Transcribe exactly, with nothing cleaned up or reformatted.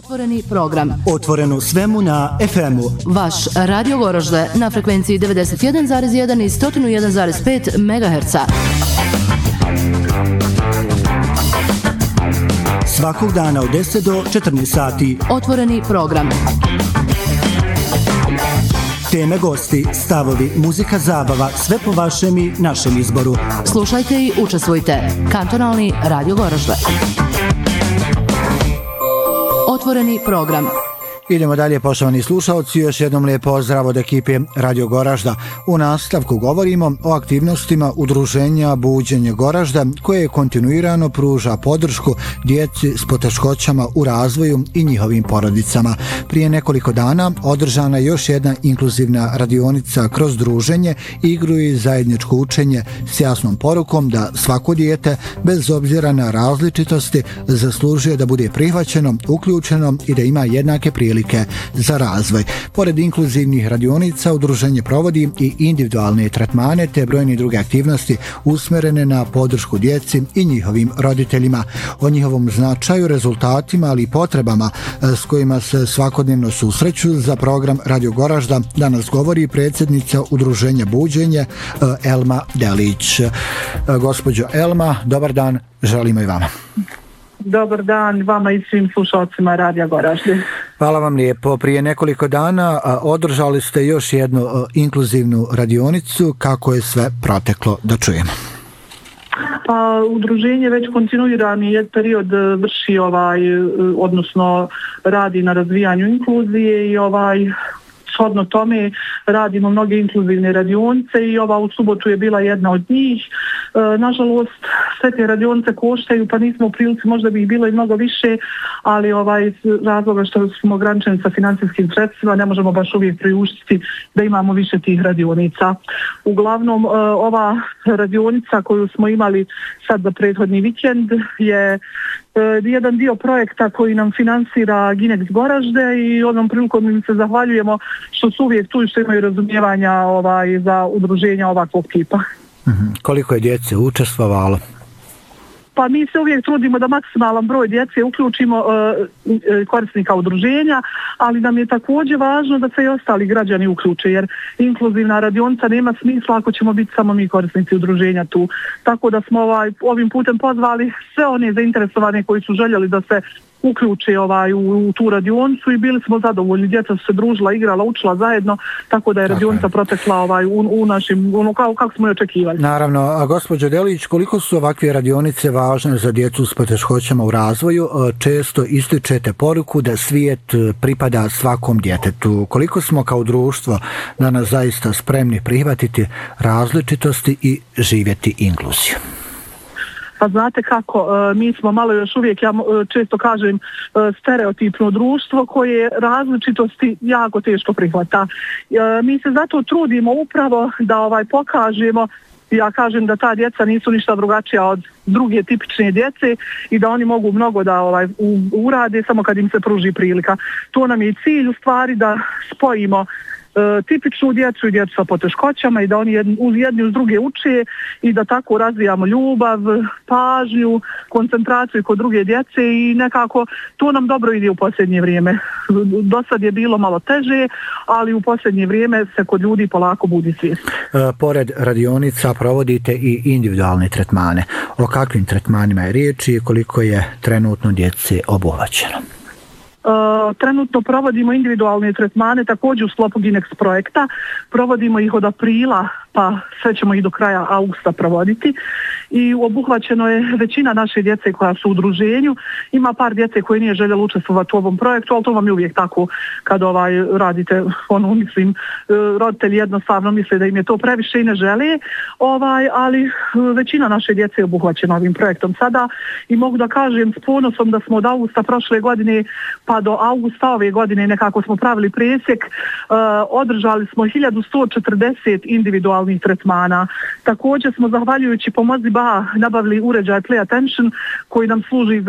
Otvoreni program. Otvoreno svemu na ef emu. Vaš Radio Goražde na frekvenciji devedeset jedan zarez jedan i sto jedan zarez pet megaherca. Svakog dana od deset do četrnaest sati. Otvoreni program. Teme, gosti, stavovi, muzika, zabava, sve po vašem i našem izboru. Slušajte i učestvujte. Kantonalni Radio Goražde. Otvoreni program. Idemo dalje, poštovani slušalci, još jednom lijep pozdrav od ekipe Radio Goražda. U nastavku govorimo o aktivnostima Udruženja Buđenje Goražda, koje kontinuirano pruža podršku djeci s poteškoćama u razvoju i njihovim porodicama. Prije nekoliko dana održana je još jedna inkluzivna radionica kroz druženje, igru i zajedničko učenje s jasnom porukom da svako dijete, bez obzira na različitosti, zaslužuje da bude prihvaćeno, uključeno i da ima jednake prilike za razvoj. Pored inkluzivnih radionica, udruženje provodi i individualne tretmane te brojne druge aktivnosti usmjerene na podršku djeci i njihovim roditeljima. O njihovom značaju, rezultatima, ali i potrebama s kojima se svakodnevno susreću za program Radio Goražda danas govori predsjednica Udruženja Buđenje Elma Delić. Gospođo Elma, dobar dan, želimo i vama. Dobar dan vama i svim slušalcima Radija Goražde. Hvala vam lijepo. Prije nekoliko dana održali ste još jednu inkluzivnu radionicu. Kako je sve proteklo, da čujemo? Pa, udruženje već kontinuirani je period vrši ovaj, odnosno radi na razvijanju inkluzije i ovaj shodno tome radimo mnoge inkluzivne radionice i ova u subotu je bila jedna od njih. E, nažalost, sve te radionice koštaju, pa nismo u prilici, možda bi ih bilo i mnogo više, ali ovaj razloga što smo ograničeni sa financijskim sredstvima ne možemo baš uvijek priuštiti da imamo više tih radionica. Uglavnom, e, ova radionica koju smo imali sad za prethodni vikend je jedan dio projekta koji nam finansira Ginex Goražde i onom prilikom im se zahvaljujemo što su uvijek tu i što imaju razumijevanja ovaj, za udruženja ovakvog tipa. Mm-hmm. Koliko je djece učestvovalo? Pa mi se uvijek trudimo da maksimalan broj djece uključimo e, korisnika udruženja, ali nam je također važno da se i ostali građani uključe, jer inkluzivna radionica nema smisla ako ćemo biti samo mi korisnici udruženja tu. Tako da smo ovaj, ovim putem pozvali sve one zainteresovane koji su željeli da se uključe ovaj, u, u tu radionicu i bili smo zadovoljni. Djeca su se družila, igrala, učila zajedno, tako da je radionica protekla ovaj, u, u našim, ono, kao, kako smo i očekivali. Naravno, a gospođo Delić, koliko su ovakve radionice važne za djecu s poteškoćama u razvoju? Često ističete poruku da svijet pripada svakom djetetu. Koliko smo kao društvo danas zaista spremni prihvatiti različitosti i živjeti inkluziju? Pa znate kako, mi smo malo još uvijek, ja često kažem, stereotipno društvo koje različitosti jako teško prihvata. Mi se zato trudimo upravo da ovaj pokažemo, ja kažem da ta djeca nisu ništa drugačija od druge tipične djece i da oni mogu mnogo da ovaj, urade samo kad im se pruži prilika. To nam je i cilj u stvari da spojimo tipičnu djecu i djecu sa poteškoćama i da oni jedni uz, jedni uz druge uče i da tako razvijamo ljubav, pažnju, koncentraciju kod druge djece i nekako to nam dobro ide u posljednje vrijeme. Do sad je bilo malo teže, ali u posljednje vrijeme se kod ljudi polako budi svijest. E, pored radionica provodite i individualne tretmane. O kakvim tretmanima je riječ i koliko je trenutno djece obuhvaćeno? Uh, trenutno provodimo individualne tretmane također u sklopu Ginex projekta. Provodimo ih od aprila pa sve ćemo ih do kraja augusta provoditi i obuhvaćeno je većina naše djece koja su u udruženju. Ima par djece koji nije željelo učestvovati u ovom projektu, ali to vam je uvijek tako kad ovaj radite, ono mislim, roditelji jednostavno misle da im je to previše i ne žele, ovaj, ali većina naše djece je obuhvaćena ovim projektom sada i mogu da kažem s ponosom da smo od augusta prošle godine pa do augusta ove godine nekako smo pravili presjek, uh, održali smo hiljadu sto četrdeset individualnih tretmana. Također smo zahvaljujući pomozi B A nabavili uređaj Play Attention koji nam služi